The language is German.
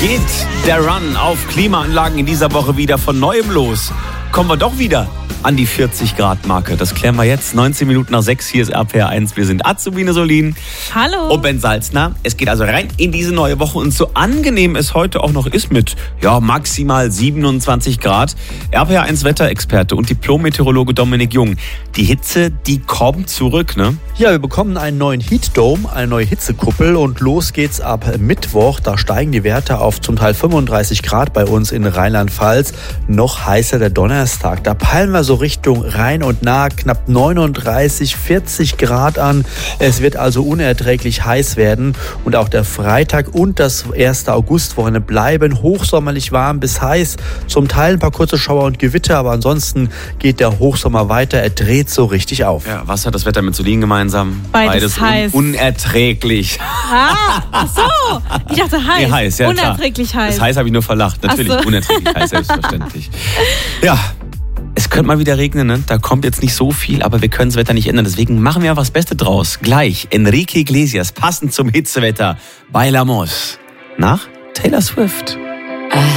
geht der Run auf Klimaanlagen in dieser Woche wieder von Neuem los? Kommen wir doch wieder an die 40-Grad-Marke. Das klären wir jetzt. 19 Minuten nach 6. Hier ist RPR 1. Wir sind Azubine Solin. Hallo. Und Ben Salzner. Es geht also rein in diese neue Woche. Und so angenehm es heute auch noch ist mit maximal 27 Grad. RPR 1 Wetterexperte und Diplom-Meteorologe Dominik Jung. Die Hitze, die kommt zurück, ne? Ja, wir bekommen einen neuen Heat Dome, eine neue Hitzekuppel und los geht's ab Mittwoch. Da steigen die Werte auf zum Teil 35 Grad bei uns in Rheinland-Pfalz. Noch heißer der Donnerstag. Da peilen wir so Richtung Rhein und nah knapp 39, 40 Grad an. Es wird also unerträglich heiß werden. Und auch der Freitag und das 1. Augustwochenende bleiben hochsommerlich warm bis heiß. Zum Teil ein paar kurze Schauer und Gewitter, aber ansonsten geht der Hochsommer weiter. Er dreht so richtig auf. Ja, was hat das Wetter mit Solin gemeinsam? Beides heiß. Unerträglich. Ach so. Ich dachte heiß. Nee, heiß, ja, unerträglich klar. heiß. Das heiß habe ich nur verlacht. Natürlich Ach so. Unerträglich heiß, selbstverständlich. Ja, es könnte mal wieder regnen, ne? Da kommt jetzt nicht so viel, aber wir können das Wetter nicht ändern. Deswegen machen wir einfach das Beste draus. Gleich Enrique Iglesias, passend zum Hitzewetter bei Lamos. Nach Taylor Swift.